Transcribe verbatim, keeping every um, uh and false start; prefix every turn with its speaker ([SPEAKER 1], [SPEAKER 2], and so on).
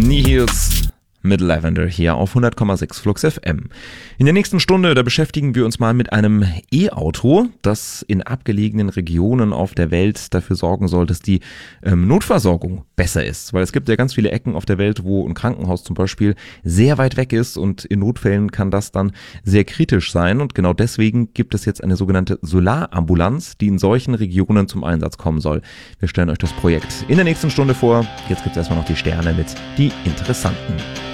[SPEAKER 1] Nihils mit Lavender hier auf hundert Komma sechs Flux F M. In der nächsten Stunde, da beschäftigen wir uns mal mit einem E-Auto, das in abgelegenen Regionen auf der Welt dafür sorgen soll, dass die ähm, Notversorgung besser ist. Weil es gibt ja ganz viele Ecken auf der Welt, wo ein Krankenhaus zum Beispiel sehr weit weg ist und in Notfällen kann das dann sehr kritisch sein. Und genau deswegen gibt es jetzt eine sogenannte Solarambulanz, die in solchen Regionen zum Einsatz kommen soll. Wir stellen euch das Projekt in der nächsten Stunde vor. Jetzt gibt es erstmal noch die Sterne mit die interessanten.